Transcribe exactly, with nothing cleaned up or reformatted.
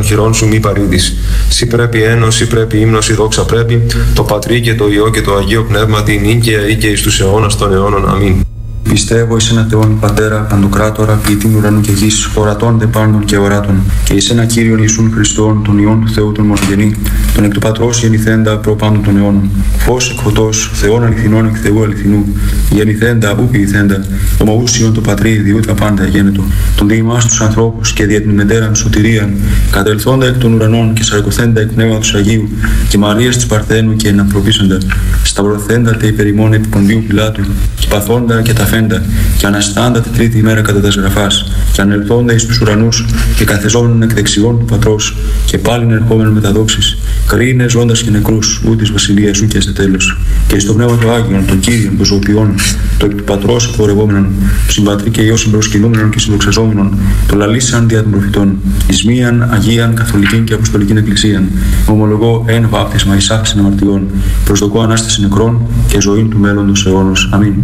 των χειρών σου μη παρήδεις. Σι πρέπει ένος, σι πρέπει ύμνος, σι δόξα πρέπει, το Πατρί και το Υιό και το Αγίο Πνεύμα την νίκαια ή και εις τους αιώνας των αιώνων. Αμήν. Πιστεύω εις ένα Θεόν Πατέρα, Παντοκράτορα, ποιητήν ουρανού και γης, ορατών δε πάντων και οράτων, και εις ένα Κύριον Ιησούν Χριστόν, τον Υιόν του Θεού τον μονογενή, τον εκ του Πατρός γεννηθέντα προ πάντων των αιώνων, φως εκ φωτός, Θεόν αληθινών εκ Θεού αληθινού, γεννηθέντα ου ποιηθέντα, ομοούσιον το Πατρί διού τα πάντα γένετο, τον δι' ημάς τους ανθρώπους και δια την μετέραν σωτηρίαν, κατελθόντα εκ των ουρανών και σαρκωθέντα εκ πνεύματος Αγίου, και Μαρίας της Παρθένου και εναπροπήσαντα, σταυρωθέντα τε υπερ ημών επί Ποντίου Πιλάτου, και παθόντα και ταφέντα, και αναστάντα τη τρίτη ημέρα κατά τας γραφάς, και ανελθόντα εις τους ουρανούς, και καθεζόμενον εκ δεξιών του Πατρός, και πάλιν ερχόμενον με τα δόξης, κρίνε ζώντας και νεκρούς, ού της βασιλείας σου και σε τέλος. Και εις το πνεύμα του Άγιον, τον Κύριον, τον ζωοποιών, το εκ του Πατρός εκπορευόμενον, το συμπατρί και Υιό συμπροσκυνούμενον και συνδοξαζόμενον, το λαλήσαν δια των προφητών, εις μίαν Αγίαν Καθολικήν και Αποστολικήν Εκκλησίαν, ομολογώ εν βάπτισμα εις άφησιν αμαρτιών, προσδοκώ ανάσταση νεκρών και ζωήν του μέλλοντος αιώνος. Αμήν.